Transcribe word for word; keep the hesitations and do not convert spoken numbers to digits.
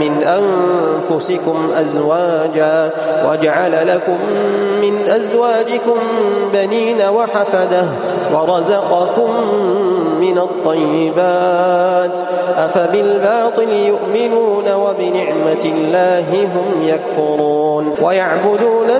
من أنفسكم أزواجا وجعل لكم من أزواجكم بنين وحفدة ورزقكم من الطيبات أفبالباطل يؤمنون وبنعمة الله هم يكفرون ويعبدون